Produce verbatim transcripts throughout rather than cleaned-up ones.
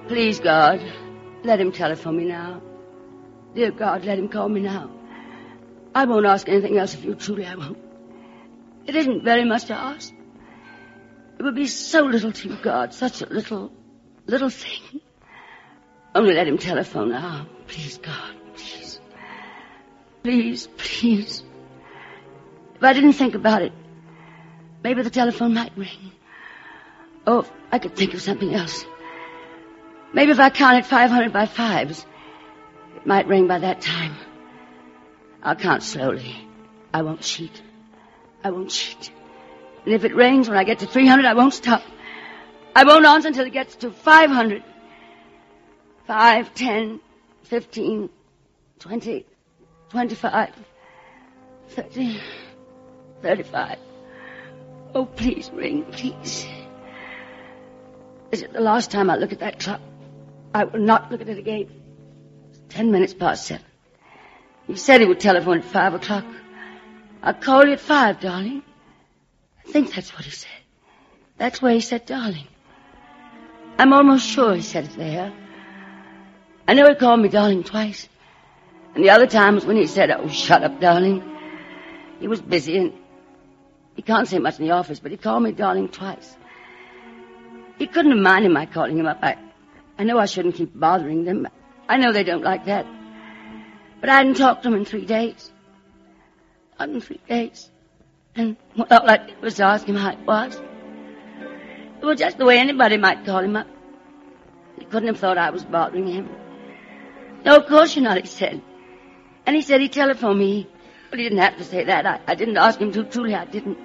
Please, God, let him telephone me now. Dear God, let him call me now. I won't ask anything else of you, truly I won't. It isn't very much to ask. It would be so little to you, God, such a little, little thing. Only let him telephone now. Please, God, please. Please, please. If I didn't think about it, maybe the telephone might ring. Oh, if I could think of something else. Maybe if I counted five hundred by fives, it might ring by that time. I'll count slowly. I won't cheat. I won't cheat. And if it rings when I get to three hundred, I won't stop. I won't answer until it gets to five hundred. Five, ten, fifteen, twenty, twenty-five, thirty, thirty-five. Oh, please ring, please. Is it the last time I look at that clock? I will not look at it again. It's ten minutes past seven. He said he would telephone at five o'clock. I'll call you at five, darling. I think that's what he said. That's where he said darling. I'm almost sure he said it there. I know he called me darling twice. And the other time was when he said, oh, shut up, darling. He was busy and he can't say much in the office, but he called me darling twice. He couldn't have minded my calling him up. I, I know I shouldn't keep bothering them. I know they don't like that. But I hadn't talked to him in three days. Not in three days. And all I did was ask him how it was. It was just the way anybody might call him up. He couldn't have thought I was bothering him. No, of course you're not, he said. And he said he'd telephone me. But he didn't have to say that. I, I didn't ask him to. Truly, I didn't.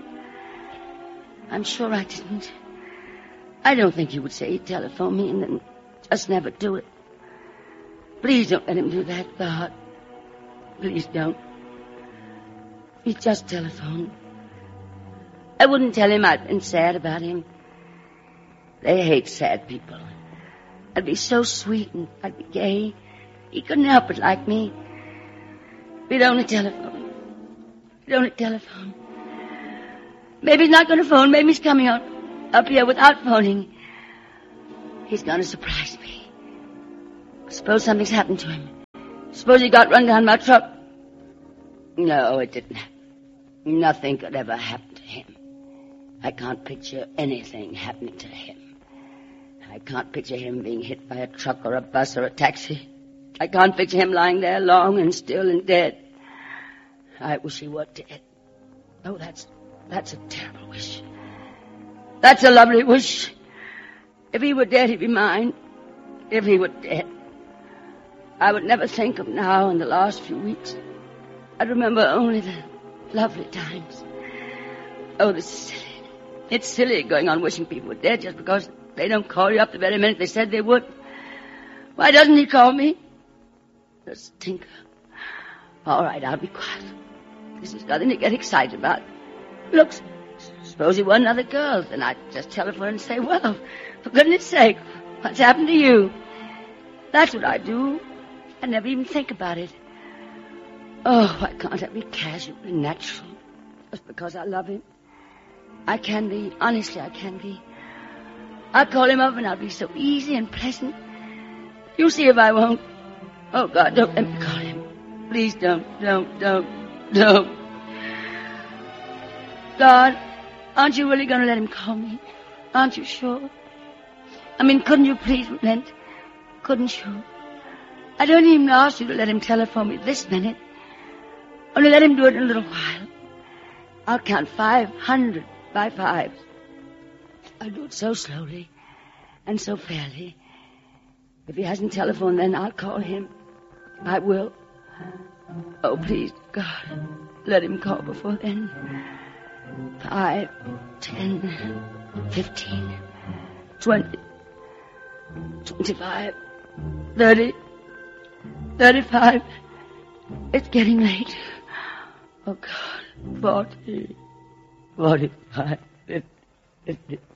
I'm sure I didn't. I don't think he would say he'd telephone me and then just never do it. Please don't let him do that, God. Please don't. He just telephoned. I wouldn't tell him I'd been sad about him. They hate sad people. I'd be so sweet and I'd be gay. He couldn't help but like me. He'd only telephone. He'd only telephone. Maybe he's not going to phone. Maybe he's coming on up here without phoning. He's going to surprise me. Suppose something's happened to him. Suppose he got run down by a truck. No, it didn't happen. Nothing could ever happen to him. I can't picture anything happening to him. I can't picture him being hit by a truck or a bus or a taxi. I can't picture him lying there long and still and dead. I wish he were dead. Oh, that's, that's a terrible wish. That's a lovely wish. If he were dead, he'd be mine. If he were dead. I would never think of now in the last few weeks. I'd remember only the lovely times. Oh, this is silly. It's silly going on wishing people were dead just because they don't call you up the very minute they said they would. Why doesn't he call me? The stinker. All right, I'll be quiet. This is nothing to get excited about. Look, suppose he were another girl, then I'd just telephone and say, well, for goodness sake, what's happened to you? That's what I do. I never even think about it. Oh, why can't I be casual and natural? Just because I love him. I can be. Honestly, I can be. I'll call him up and I'll be so easy and pleasant. You'll see if I won't. Oh, God, don't let me call him. Please don't, don't, don't, don't. God, aren't you really going to let him call me? Aren't you sure? I mean, couldn't you please relent? Couldn't you? I don't even ask you to let him telephone me this minute. Only let him do it in a little while. I'll count five hundred by fives. I'll do it so slowly and so fairly. If he hasn't telephoned, then I'll call him. I will. Oh, please, God, let him call before then. Five, ten, fifteen, twenty, twenty-five, thirty, thirty-five. It's getting late. Oh, God, forty, forty-five, fifty, fifty.